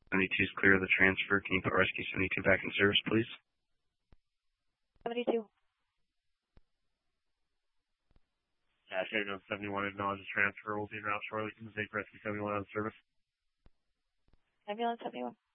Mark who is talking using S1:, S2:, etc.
S1: 72 is clear of the transfer. Can you put Rescue 72 back in service, please?
S2: 72.
S3: Dash 871 acknowledges transfer. Will be en route shortly. Can you take Rescue 71 out of service?
S2: Ambulance 71.